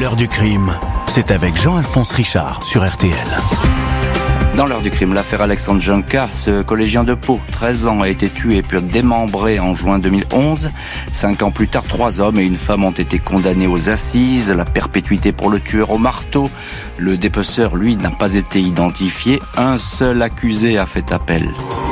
L'heure du crime, c'est avec Jean-Alphonse Richard sur RTL. Dans l'heure du crime, l'affaire Alexandre Juncker, ce collégien de Pau, 13 ans, a été tué puis démembré en juin 2011. 5 ans plus tard, 3 hommes et une femme ont été condamnés aux assises. La perpétuité pour le tueur au marteau. Le dépeceur, lui, n'a pas été identifié. Un seul accusé a fait appel.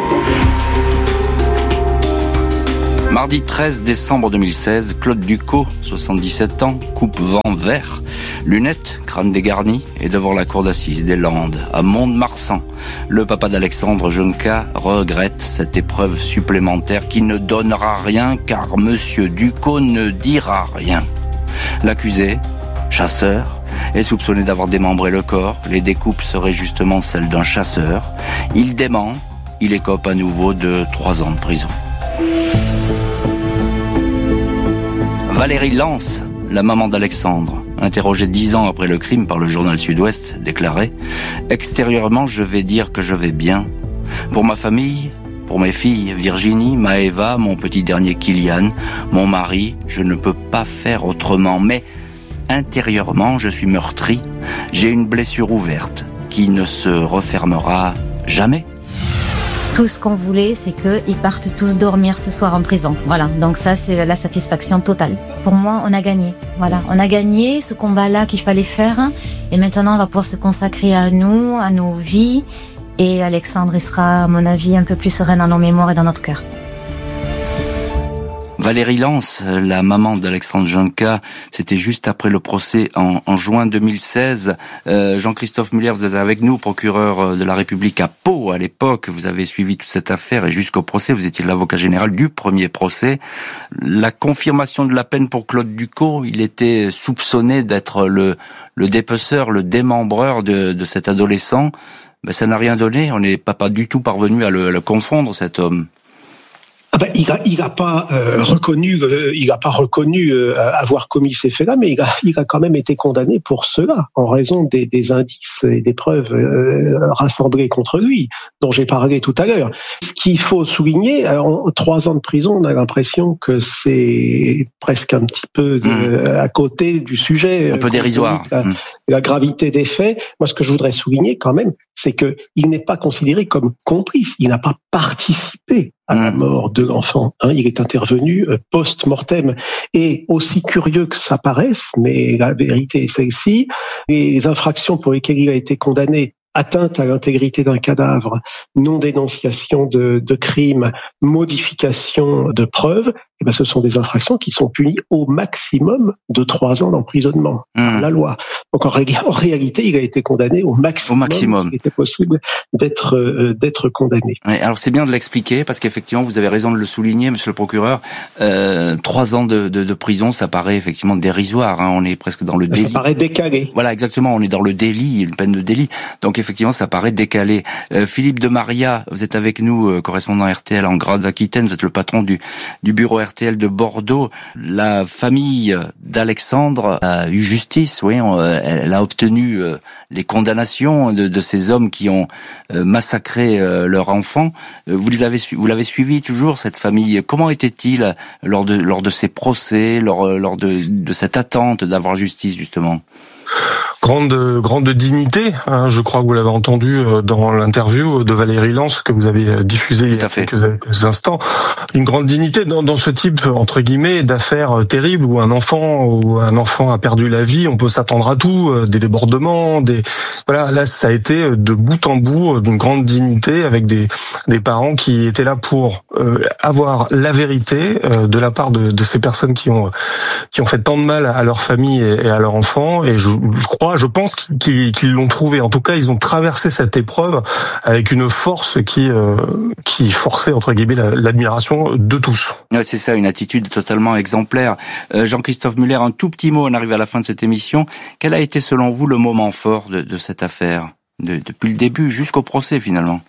Mardi 13 décembre 2016, Claude Ducos, 77 ans, coupe vent vert, lunettes, crâne dégarni et devant la cour d'assises des Landes, à Mont-de-Marsan. Le papa d'Alexandre Juncker regrette cette épreuve supplémentaire qui ne donnera rien car monsieur Ducos ne dira rien. L'accusé, chasseur, est soupçonné d'avoir démembré le corps. Les découpes seraient justement celles d'un chasseur. Il dément, il écope à nouveau de 3 ans de prison. Valérie Lance, la maman d'Alexandre, interrogée 10 ans après le crime par le journal Sud-Ouest, déclarait « Extérieurement, je vais dire que je vais bien. Pour ma famille, pour mes filles, Virginie, Maëva, mon petit dernier Kylian, mon mari, je ne peux pas faire autrement. Mais intérieurement, je suis meurtri. J'ai une blessure ouverte qui ne se refermera jamais. » Tout ce qu'on voulait, c'est qu'ils partent tous dormir ce soir en prison. Voilà, donc ça, c'est la satisfaction totale. Pour moi, on a gagné. Voilà, on a gagné ce combat-là qu'il fallait faire. Et maintenant, on va pouvoir se consacrer à nous, à nos vies. Et Alexandre, il sera, à mon avis, un peu plus serein dans nos mémoires et dans notre cœur. Valérie Lance, la maman d'Alexandre Juncker, c'était juste après le procès en juin 2016. Jean-Christophe Muller, vous êtes avec nous, procureur de la République à Pau à l'époque. Vous avez suivi toute cette affaire et jusqu'au procès, vous étiez l'avocat général du premier procès. La confirmation de la peine pour Claude Ducos, il était soupçonné d'être le dépeceur, le démembreur de cet adolescent. Ben, ça n'a rien donné, on n'est pas du tout parvenu à le confondre, cet homme. Il a pas reconnu avoir commis ces faits-là, mais il a quand même été condamné pour cela, en raison des indices et des preuves rassemblées contre lui, dont j'ai parlé tout à l'heure. Ce qu'il faut souligner, en 3 ans de prison, on a l'impression que c'est presque un petit peu à côté du sujet. Un peu dérisoire. La gravité des faits. Moi, ce que je voudrais souligner quand même, c'est que il n'est pas considéré comme complice. Il n'a pas participé à la mort de l'enfant. Il est intervenu post-mortem. Et aussi curieux que ça paraisse, mais la vérité est celle-ci, les infractions pour lesquelles il a été condamné, atteinte à l'intégrité d'un cadavre, non-dénonciation de crime, modification de preuves, ce sont des infractions qui sont punies au maximum de 3 ans d'emprisonnement par la loi. Donc en réalité, il a été condamné au maximum. Il était possible d'être condamné. Ouais, alors c'est bien de l'expliquer parce qu'effectivement, vous avez raison de le souligner, monsieur le procureur. 3 ans de prison, ça paraît effectivement dérisoire. On est presque dans le délit. Ça paraît décalé. Voilà, exactement. On est dans le délit, une peine de délit. Donc effectivement, ça paraît décalé. Philippe de Maria, vous êtes avec nous, correspondant RTL en Grande-Aquitaine. Vous êtes le patron du bureau RTL de Bordeaux. La famille d'Alexandre a eu justice, oui, elle a obtenu les condamnations de ces hommes qui ont massacré leur enfant. Vous l'avez suivi toujours, cette famille. Comment était-il lors de ces procès, lors de cette attente d'avoir justice, justement? Grande dignité, je crois que vous l'avez entendu dans l'interview de Valérie Lance que vous avez diffusée il y a quelques instants. Une grande dignité dans ce type, entre guillemets, d'affaires terribles où un enfant a perdu la vie, on peut s'attendre à tout, des débordements, voilà, là ça a été de bout en bout d'une grande dignité avec des parents qui étaient là pour avoir la vérité de la part de ces personnes qui ont fait tant de mal à leur famille et à leur enfant, et je pense qu'ils l'ont trouvé. En tout cas, ils ont traversé cette épreuve avec une force qui forçait, entre guillemets, l'admiration de tous. Ouais, c'est ça, une attitude totalement exemplaire. Jean-Christophe Muller, un tout petit mot, on arrive à la fin de cette émission. Quel a été, selon vous, le moment fort de cette affaire, depuis le début jusqu'au procès, finalement?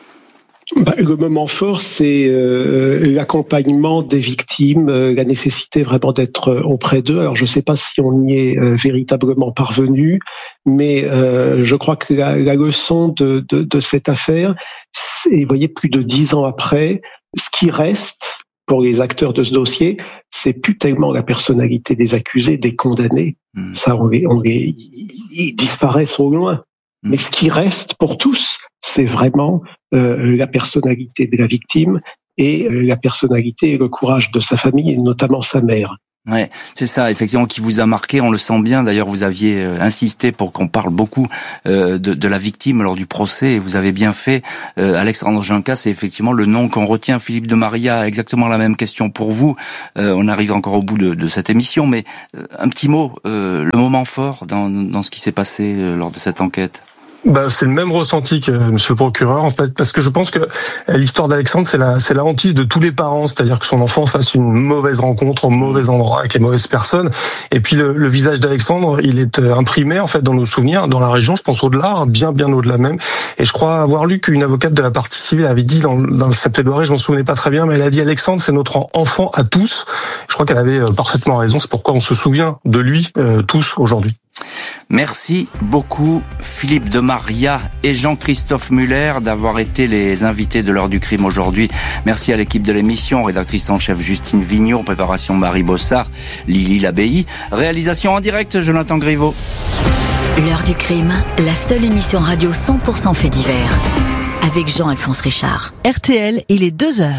Le moment fort, c'est l'accompagnement des victimes, la nécessité vraiment d'être auprès d'eux. Alors, je ne sais pas si on y est véritablement parvenu, mais je crois que la leçon de cette affaire, c'est, vous voyez, plus de 10 ans après, ce qui reste pour les acteurs de ce dossier, c'est plus tellement la personnalité des accusés, des condamnés, Ça, ils disparaissent au loin. Mais ce qui reste pour tous, c'est vraiment la personnalité de la victime et la personnalité et le courage de sa famille, et notamment sa mère. Ouais, c'est ça, effectivement, qui vous a marqué, on le sent bien. D'ailleurs, vous aviez insisté pour qu'on parle beaucoup de la victime lors du procès, et vous avez bien fait. Alexandre Junca, c'est effectivement le nom qu'on retient. Philippe de Maria, exactement la même question pour vous. On arrive encore au bout de cette émission, mais un petit mot, le moment fort dans ce qui s'est passé lors de cette enquête. C'est le même ressenti que monsieur le procureur, en fait, parce que je pense que l'histoire d'Alexandre, c'est la hantise de tous les parents, c'est-à-dire que son enfant fasse une mauvaise rencontre au mauvais endroit avec les mauvaises personnes. Et puis le visage d'Alexandre, il est imprimé en fait dans nos souvenirs, dans la région, je pense au-delà, bien au-delà même. Et je crois avoir lu qu'une avocate de la partie civile avait dit dans sa plaidoirie, je m'en souvenais pas très bien, mais elle a dit Alexandre, c'est notre enfant à tous. Je crois qu'elle avait parfaitement raison, c'est pourquoi on se souvient de lui tous aujourd'hui. Merci beaucoup Philippe de Maria et Jean-Christophe Muller d'avoir été les invités de l'heure du crime aujourd'hui. Merci à l'équipe de l'émission, rédactrice en chef Justine Vigneault, préparation Marie Bossard, Lily Labbaye, réalisation en direct Jonathan Griveau. L'heure du crime, la seule émission radio 100% fait divers, avec Jean-Alphonse Richard. RTL, il est 2h.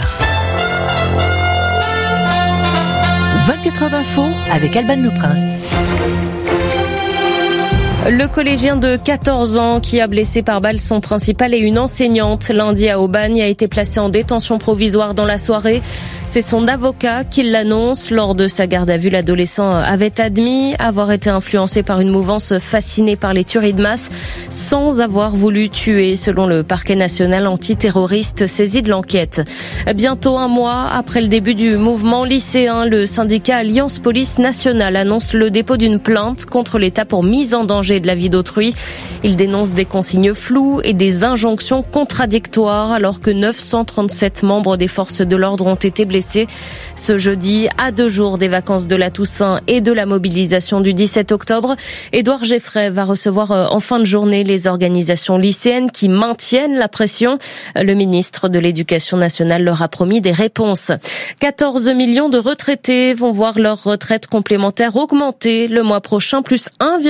24 heures d'info avec Alban Le Prince. Le collégien de 14 ans qui a blessé par balle son principal et une enseignante lundi à Aubagne a été placé en détention provisoire dans la soirée. C'est son avocat qui l'annonce. Lors de sa garde à vue, l'adolescent avait admis avoir été influencé par une mouvance fascinée par les tueries de masse sans avoir voulu tuer, selon le parquet national antiterroriste saisi de l'enquête. Bientôt un mois après le début du mouvement lycéen, le syndicat Alliance Police Nationale annonce le dépôt d'une plainte contre l'État pour mise en danger de la vie d'autrui. Il dénonce des consignes floues et des injonctions contradictoires alors que 937 membres des forces de l'ordre ont été blessés ce jeudi, à 2 jours des vacances de la Toussaint et de la mobilisation du 17 octobre. Édouard Geffray va recevoir en fin de journée les organisations lycéennes qui maintiennent la pression. Le ministre de l'Éducation nationale leur a promis des réponses. 14 millions de retraités vont voir leur retraite complémentaire augmenter le mois prochain, plus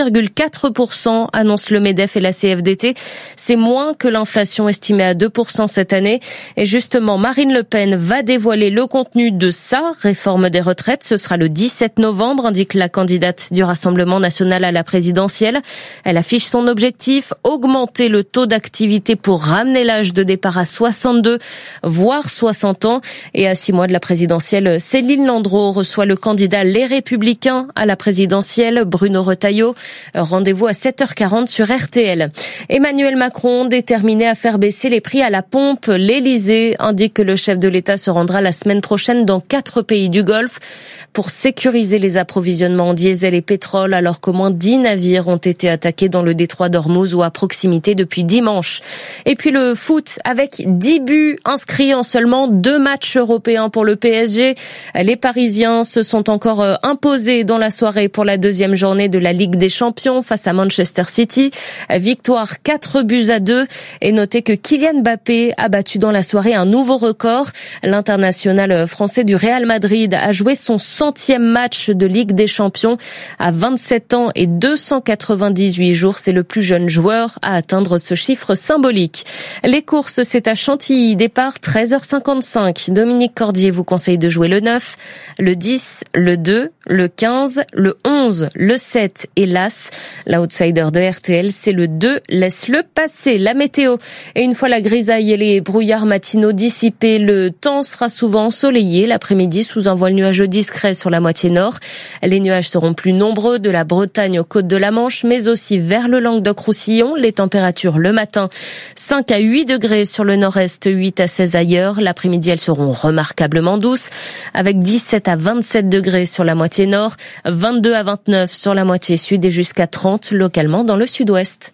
1,4%, annoncent le MEDEF et la CFDT. C'est moins que l'inflation estimée à 2% cette année. Et justement, Marine Le Pen va dévoiler le contenu de sa réforme des retraites. Ce sera le 17 novembre, indique la candidate du Rassemblement national à la présidentielle. Elle affiche son objectif, augmenter le taux d'activité pour ramener l'âge de départ à 62, voire 60 ans. Et à 6 mois de la présidentielle, Céline Landreau reçoit le candidat Les Républicains à la présidentielle, Bruno Retailleau. Rendez-vous à 7h40 sur RTL. Emmanuel Macron, déterminé à faire baisser les prix à la pompe, l'Élysée indique que le chef de l'État se rendra la semaine prochaine dans 4 pays du Golfe pour sécuriser les approvisionnements en diesel et pétrole, alors qu'au moins 10 navires ont été attaqués dans le détroit d'Ormuz ou à proximité depuis dimanche. Et puis le foot avec 10 buts inscrits en seulement 2 matchs européens pour le PSG. Les Parisiens se sont encore imposés dans la soirée pour la 2e journée de la Ligue des Champions face à Manchester City. Victoire 4-2. Et notez que Kylian Mbappé a battu dans la soirée un nouveau record. L'international français du Real Madrid a joué son 100e match de Ligue des Champions à 27 ans et 298 jours. C'est le plus jeune joueur à atteindre ce chiffre symbolique. Les courses, c'est à Chantilly. Départ 13h55. Dominique Cordier vous conseille de jouer le 9, le 10, le 2, le 15, le 11, le 7 et l'As. L'outsider de RTL, c'est le 2. Laisse-le passer. La météo. Et une fois la grisaille et les brouillards matinaux dissipés, le temps sera souvent ensoleillé l'après-midi sous un voile nuageux discret sur la moitié nord. Les nuages seront plus nombreux de la Bretagne aux côtes de la Manche, mais aussi vers le Languedoc-Roussillon. Les températures le matin, 5 à 8 degrés sur le nord-est, 8 à 16 ailleurs. L'après-midi, elles seront remarquablement douces, avec 17 à 27 degrés sur la moitié nord, 22 à 29 sur la moitié sud et jusqu'à 30 localement dans le sud-ouest.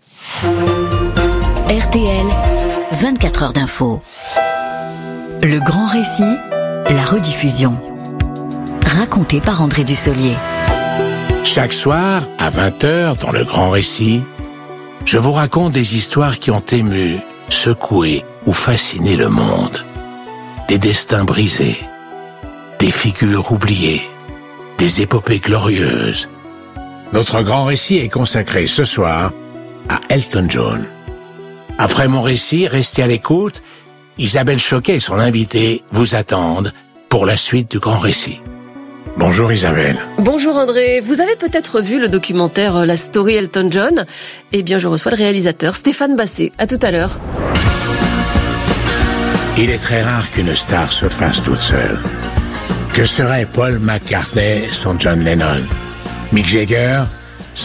RTL, 24 heures d'info. Le grand récit, la rediffusion. Raconté par André Dussolier. Chaque soir, à 20h, dans le grand récit, je vous raconte des histoires qui ont ému, secoué ou fasciné le monde. Des destins brisés, des figures oubliées, des épopées glorieuses, Notre grand récit est consacré ce soir à Elton John. Après mon récit, restez à l'écoute. Isabelle Choquet et son invité vous attendent pour la suite du grand récit. Bonjour Isabelle. Bonjour André. Vous avez peut-être vu le documentaire La Story Elton John. Eh bien, je reçois le réalisateur Stéphane Basset. À tout à l'heure. Il est très rare qu'une star se fasse toute seule. Que serait Paul McCartney sans John Lennon? Mick Jagger